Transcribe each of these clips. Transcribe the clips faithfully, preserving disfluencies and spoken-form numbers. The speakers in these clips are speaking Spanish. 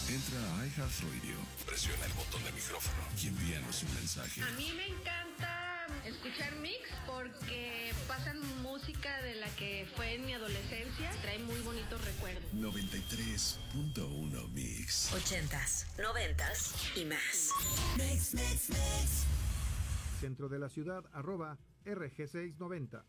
Entra a iHeartRadio, presiona el botón de micrófono y envíanos un mensaje. A mí me encanta escuchar Mix porque pasan música de la que fue en mi adolescencia. Trae muy bonitos recuerdos. noventa y tres punto uno Mix. Ochentas, noventas y más. Mix, mix, mix. Centro de la ciudad, arroba R G seiscientos noventa.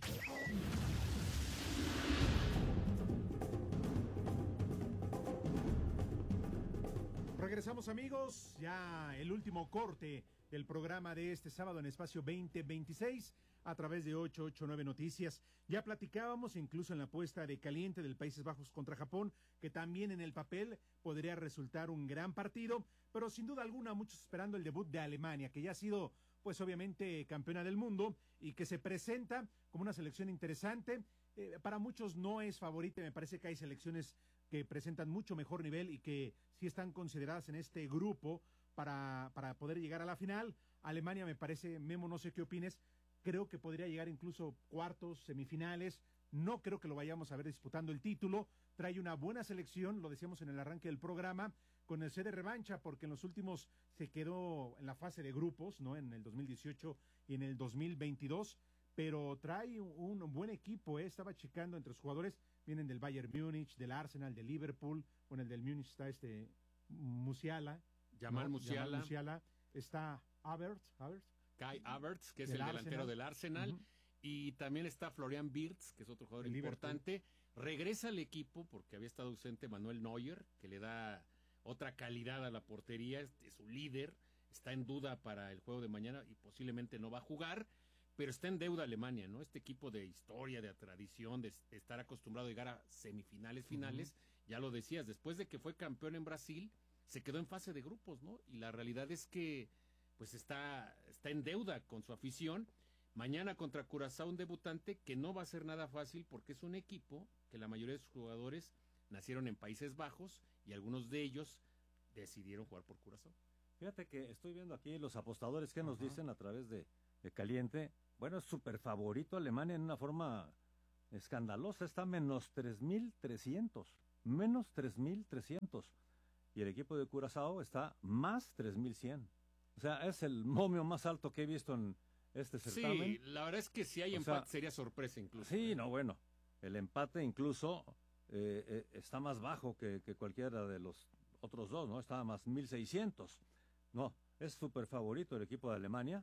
Regresamos, amigos, ya el último corte del programa de este sábado en Espacio veinte veintiséis a través de ochocientos ochenta y nueve Noticias. Ya platicábamos incluso en la apuesta de caliente del Países Bajos contra Japón, que también en el papel podría resultar un gran partido, pero sin duda alguna muchos esperando el debut de Alemania, que ya ha sido pues obviamente campeona del mundo y que se presenta como una selección interesante. Eh, para muchos no es favorita, me parece que hay selecciones que presentan mucho mejor nivel y que sí están consideradas en este grupo para, para poder llegar a la final. Alemania me parece, Memo, no sé qué opines, creo que podría llegar incluso cuartos, semifinales, no creo que lo vayamos a ver disputando el título, trae una buena selección, lo decíamos en el arranque del programa, con el C de revancha, porque en los últimos se quedó en la fase de grupos, ¿no? En el dos mil dieciocho y en el dos mil veintidós, pero trae un, un buen equipo, ¿eh? Estaba checando entre los jugadores, vienen del Bayern Múnich, del Arsenal, del Liverpool, bueno, el del Múnich está este Musiala, Jamal ¿no? Musiala. Jamal Musiala, está Havertz, Havertz, Kai Havertz, que es del el delantero Arsenal. del Arsenal, Uh-huh. y también está Florian Wirtz, que es otro jugador El importante. Regresa al equipo porque había estado ausente Manuel Neuer, que le da otra calidad a la portería, es, es su líder, está en duda para el juego de mañana y posiblemente no va a jugar, pero está en deuda Alemania, ¿no? Este equipo de historia, de tradición, de estar acostumbrado a llegar a semifinales, finales, uh-huh. Ya lo decías, después de que fue campeón en Brasil, se quedó en fase de grupos, ¿no? Y la realidad es que pues está, está en deuda con su afición. Mañana contra Curazao, un debutante que no va a ser nada fácil porque es un equipo que la mayoría de sus jugadores nacieron en Países Bajos y algunos de ellos decidieron jugar por Curazao. Fíjate que estoy viendo aquí los apostadores que nos uh-huh. dicen a través de, de Caliente. Bueno, es súper favorito Alemania en una forma escandalosa. Está menos tres mil trescientos. Menos tres mil trescientos. Y el equipo de Curazao está más tres mil cien. O sea, es el momio más alto que he visto en este certamen. Sí, la verdad es que si hay o empate sea, sería sorpresa incluso. Sí, ¿eh? no, bueno. El empate incluso eh, eh, está más bajo que, que cualquiera de los otros dos, ¿no? Está más mil seiscientos. No, es súper favorito el equipo de Alemania,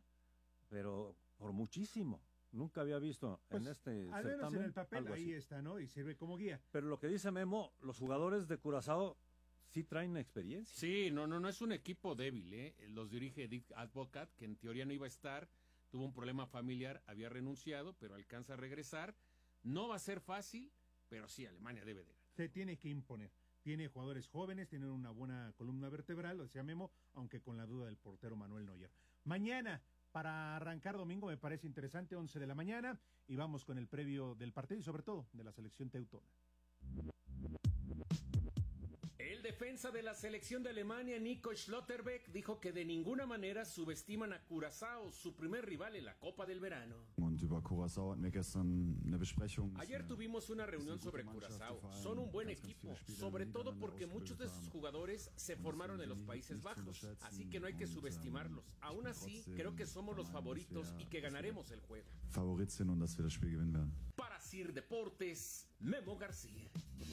pero por muchísimo. Nunca había visto pues, en este al certamen. Al menos en el papel ahí así. está, ¿no? Y sirve como guía. Pero lo que dice Memo, los jugadores de Curazao sí traen experiencia. Sí, no, no, no es un equipo débil, ¿eh? Los dirige Edith Advocat, que en teoría no iba a estar, tuvo un problema familiar, había renunciado, pero alcanza a regresar. No va a ser fácil, pero sí, Alemania debe de ganar. Se tiene que imponer. Tiene jugadores jóvenes, tiene una buena columna vertebral, lo decía Memo, aunque con la duda del portero Manuel Neuer. Mañana, para arrancar domingo, me parece interesante, once de la mañana, y vamos con el previo del partido y sobre todo de la selección teutona. El defensa de la selección de Alemania, Nico Schlotterbeck, dijo que de ninguna manera subestiman a Curazao, su primer rival en la Copa del Verano. Ayer tuvimos una reunión sobre Curazao. Son un buen equipo, sobre todo porque muchos de sus jugadores se formaron en los Países Bajos, así que no hay que subestimarlos. Aún así, creo que somos los favoritos y que ganaremos el juego. Para Sir Deportes, Memo García.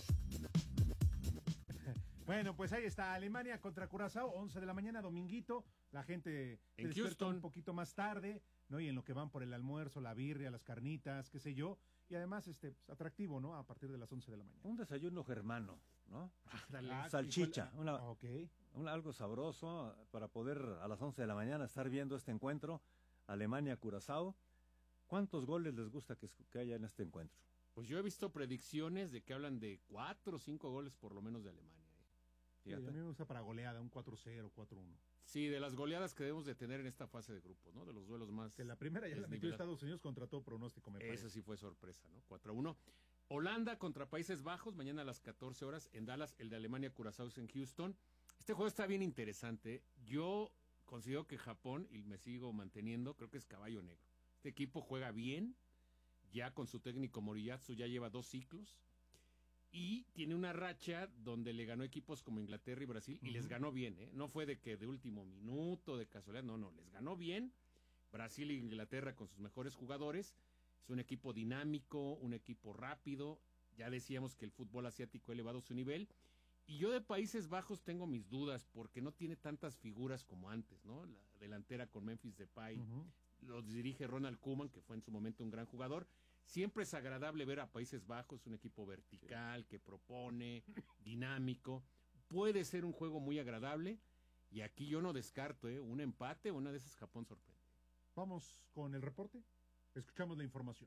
Bueno, pues ahí está, Alemania contra Curazao, once de la mañana, dominguito, la gente en despierta Houston un poquito más tarde, ¿no? Y en lo que van por el almuerzo, la birria, las carnitas, qué sé yo, y además este pues, atractivo, ¿no? A partir de las once de la mañana. Un desayuno germano, ¿no? Ah, salchicha, una, okay. una, algo sabroso para poder a las once de la mañana estar viendo este encuentro, Alemania-Curazao. ¿Cuántos goles les gusta que, que haya en este encuentro? Pues yo he visto predicciones de que hablan de cuatro o cinco goles por lo menos de Alemania. ¿eh? Sí, a mí me gusta para goleada, un cuatro cero, cuatro uno. Sí, de las goleadas que debemos de tener en esta fase de grupos, ¿no? De los duelos más... Que la primera ya la metió Estados Unidos contra todo pronóstico, me parece. Esa sí fue sorpresa, ¿no? cuatro a uno. Holanda contra Países Bajos, mañana a las catorce horas en Dallas, el de Alemania-Curazao en Houston. Este juego está bien interesante. Yo considero que Japón, y me sigo manteniendo, creo que es caballo negro. Este equipo juega bien, ya con su técnico Moriyasu ya lleva dos ciclos, y tiene una racha donde le ganó equipos como Inglaterra y Brasil, y uh-huh. les ganó bien, ¿eh? No fue de que de último minuto, de casualidad, no, no, les ganó bien. Brasil e Inglaterra con sus mejores jugadores. Es un equipo dinámico, un equipo rápido. Ya decíamos que el fútbol asiático ha elevado su nivel. Y yo de Países Bajos tengo mis dudas porque no tiene tantas figuras como antes, ¿no? La delantera con Memphis Depay, uh-huh. los dirige Ronald Koeman, que fue en su momento un gran jugador. Siempre es agradable ver a Países Bajos, un equipo vertical, sí. que propone, dinámico. Puede ser un juego muy agradable. Y aquí yo no descarto, ¿eh? Un empate o una de esas Japón sorprende. Vamos con el reporte. Escuchamos la información.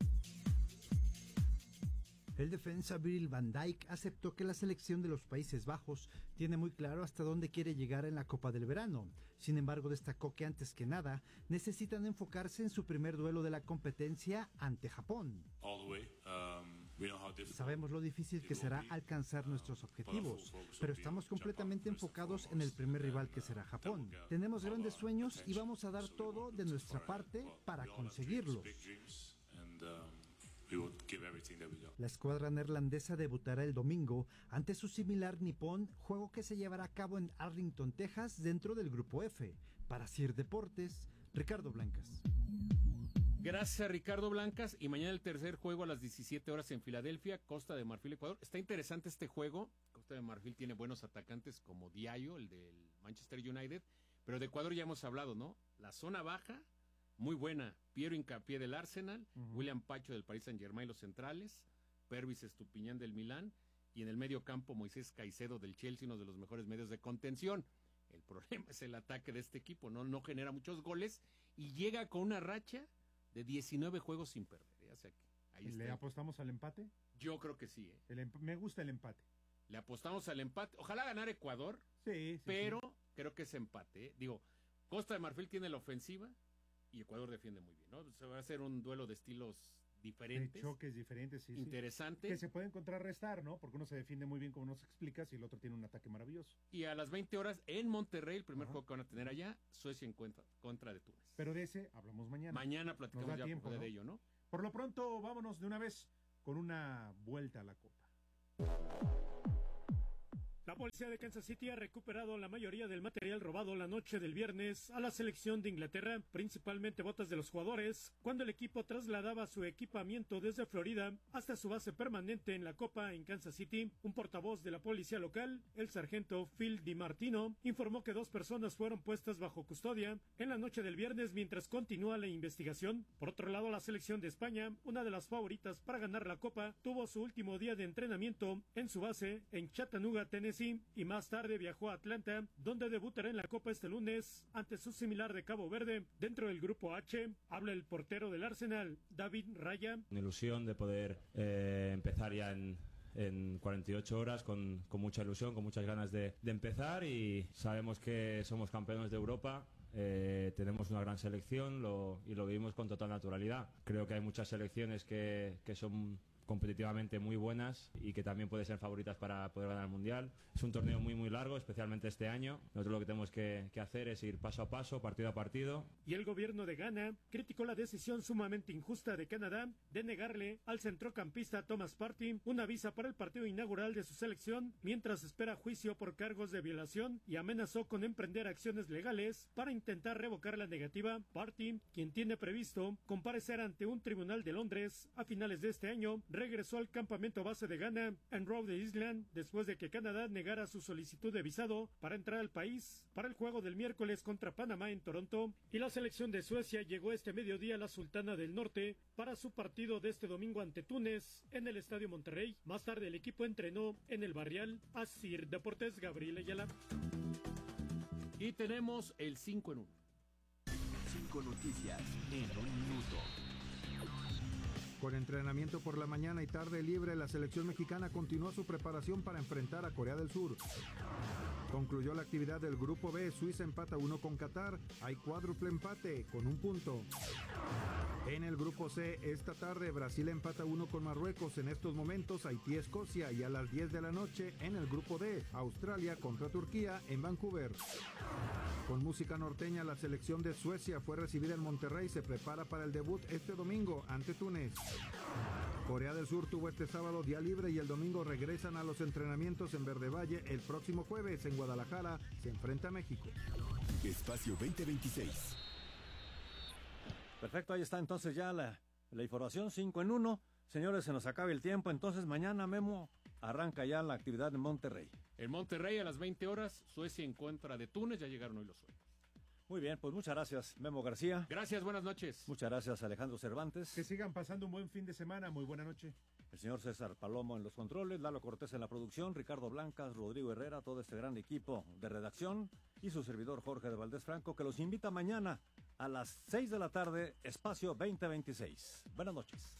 El defensa Virgil van Dijk aceptó que la selección de los Países Bajos tiene muy claro hasta dónde quiere llegar en la Copa del Verano. Sin embargo, destacó que antes que nada necesitan enfocarse en su primer duelo de la competencia ante Japón. Sabemos lo difícil que será alcanzar nuestros objetivos, pero estamos completamente enfocados en el primer rival que será Japón. Tenemos grandes sueños y vamos a dar todo de nuestra parte para conseguirlos. La escuadra neerlandesa debutará el domingo ante su similar nipón, juego que se llevará a cabo en Arlington, Texas, dentro del Grupo F. Para C I R Deportes, Ricardo Blancas. Gracias a Ricardo Blancas, y mañana el tercer juego a las diecisiete horas en Filadelfia, Costa de Marfil, Ecuador. Está interesante este juego. Costa de Marfil tiene buenos atacantes como Diallo, el del Manchester United, pero de Ecuador ya hemos hablado, ¿no? La zona baja, muy buena. Piero Hincapié del Arsenal, uh-huh. William Pacho del Paris Saint-Germain, los centrales, Pervis Estupiñán del Milán, y en el medio campo Moisés Caicedo del Chelsea, uno de los mejores medios de contención. El problema es el ataque de este equipo, no, no genera muchos goles y llega con una racha de diecinueve juegos sin perder. ¿eh? O sea que ahí ¿Le está. apostamos al empate? Yo creo que sí. ¿eh? El emp- me gusta el empate. Le apostamos al empate. Ojalá ganara Ecuador, sí, sí, pero sí. creo que es empate. ¿eh? Digo, Costa de Marfil tiene la ofensiva y Ecuador defiende muy bien, ¿no? Se va a hacer un duelo de estilos diferentes. De choques diferentes, sí. Interesante. Sí. Que se pueden contrarrestar, ¿no? Porque uno se defiende muy bien como nos explicas y el otro tiene un ataque maravilloso. Y a las veinte horas en Monterrey, el primer Ajá. juego que van a tener allá, Suecia en contra, contra de Túnez. Pero de ese hablamos mañana. Mañana platicamos ya tiempo, de ¿no? ello, ¿no? Por lo pronto, vámonos de una vez con una vuelta a la Copa. La policía de Kansas City ha recuperado la mayoría del material robado la noche del viernes a la selección de Inglaterra, principalmente botas de los jugadores, cuando el equipo trasladaba su equipamiento desde Florida hasta su base permanente en la Copa en Kansas City. Un portavoz de la policía local, el sargento Phil DiMartino, informó que dos personas fueron puestas bajo custodia en la noche del viernes mientras continúa la investigación. Por otro lado, la selección de España, una de las favoritas para ganar la Copa, tuvo su último día de entrenamiento en su base en Chattanooga, Tennessee, y más tarde viajó a Atlanta, donde debutará en la Copa este lunes ante su similar de Cabo Verde. Dentro del Grupo H, habla el portero del Arsenal, David Raya. Una ilusión de poder eh, empezar ya en, en cuarenta y ocho horas con, con mucha ilusión, con muchas ganas de, de empezar, y sabemos que somos campeones de Europa. Eh, tenemos una gran selección lo, y lo vivimos con total naturalidad. Creo que hay muchas selecciones que, que son competitivamente muy buenas y que también pueden ser favoritas para poder ganar el Mundial. Es un torneo muy muy largo, especialmente este año. Nosotros lo que tenemos que, que hacer es ir paso a paso, partido a partido. Y el gobierno de Ghana criticó la decisión sumamente injusta de Canadá de negarle al centrocampista Thomas Partey una visa para el partido inaugural de su selección, mientras espera juicio por cargos de violación, y amenazó con emprender acciones legales para intentar revocar la negativa. Partey, quien tiene previsto comparecer ante un tribunal de Londres a finales de este año, regresó al campamento base de Ghana en Rhode Island después de que Canadá negara su solicitud de visado para entrar al país para el juego del miércoles contra Panamá en Toronto. Y la selección de Suecia llegó este mediodía a la Sultana del Norte para su partido de este domingo ante Túnez en el Estadio Monterrey. Más tarde el equipo entrenó en el Barrial. A C I R Deportes, Gabriel Ayala. Y tenemos el cinco en uno. Cinco noticias en un minuto. Con entrenamiento por la mañana y tarde libre, la selección mexicana continuó su preparación para enfrentar a Corea del Sur. Concluyó la actividad del Grupo B, Suiza empata uno con Qatar, hay cuádruple empate con un punto. En el grupo C, esta tarde Brasil empata uno con Marruecos. En estos momentos Haití, Escocia, y a las diez de la noche en el grupo D, Australia contra Turquía en Vancouver. Con música norteña, la selección de Suecia fue recibida en Monterrey y se prepara para el debut este domingo ante Túnez. Corea del Sur tuvo este sábado día libre y el domingo regresan a los entrenamientos en Verde Valle. El próximo jueves en Guadalajara se enfrenta a México. Espacio veinte veintiséis. Perfecto, ahí está entonces ya la, la información, cinco en uno. Señores, se nos acaba el tiempo, entonces mañana, Memo, arranca ya la actividad en Monterrey. En Monterrey a las veinte horas, Suecia en contra de Túnez, ya llegaron hoy los suecos. Muy bien, pues muchas gracias, Memo García. Gracias, buenas noches. Muchas gracias, Alejandro Cervantes. Que sigan pasando un buen fin de semana, muy buena noche. El señor César Palomo en los controles, Lalo Cortés en la producción, Ricardo Blancas, Rodrigo Herrera, todo este gran equipo de redacción y su servidor Jorge de Valdés Franco, que los invita mañana a las seis de la tarde, Espacio veinte veintiséis. Buenas noches.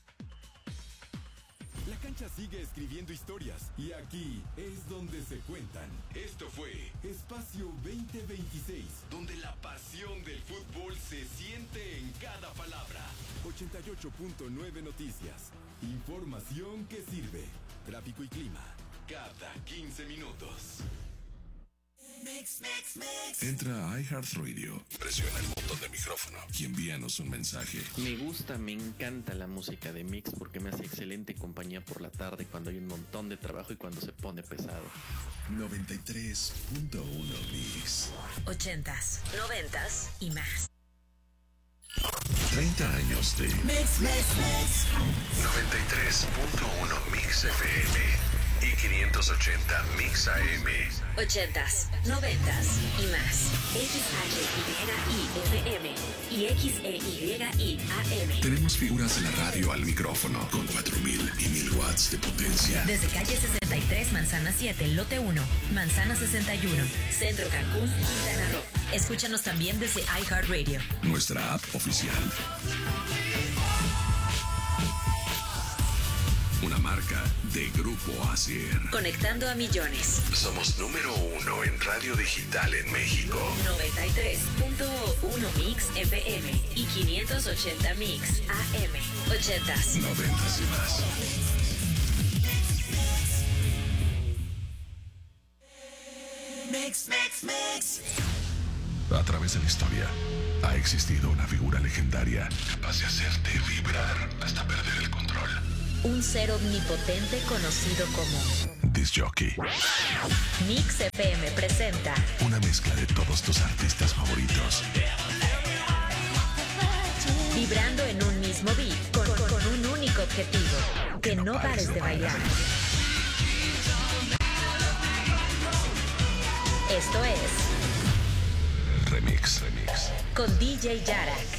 La cancha sigue escribiendo historias y aquí es donde se cuentan. Esto fue Espacio veinte veintiséis, donde la pasión del fútbol se siente en cada palabra. ochenta y ocho punto nueve Noticias. Información que sirve. Tráfico y clima cada quince minutos. Mix, mix, mix. Entra a iHeartRadio, presiona el botón de micrófono y envíanos un mensaje. Me gusta, me encanta la música de Mix porque me hace excelente compañía por la tarde cuando hay un montón de trabajo y cuando se pone pesado. noventa y tres punto uno Mix. Ochentas, noventas y más. treinta años de Mix, mix, mix. noventa y tres punto uno Mix F M y quinientos ochenta Mix A M. Ochentas, noventas y más. X H Y I F M y X E Y I A M. Tenemos figuras de la radio al micrófono con cuatro mil y mil watts de potencia. Desde calle sesenta y tres, Manzana siete, Lote uno, Manzana sesenta y uno, Centro Cancún, Quintana Roo. Escúchanos también desde iHeartRadio. Nuestra app oficial. Una marca de Grupo Asier. Conectando a millones. Somos número uno en radio digital en México. noventa y tres punto uno Mix F M y quinientos ochenta Mix A M. Ochentas. Noventas y más. Mix, mix, mix. A través de la historia ha existido una figura legendaria capaz de hacerte vibrar hasta perder el control. Un ser omnipotente conocido como Disc Jockey. Mix F M presenta una mezcla de todos tus artistas favoritos, vibrando en un mismo beat con, con, con un único objetivo: que no pares de bailar. Esto es Remix, Remix con D J Yarak.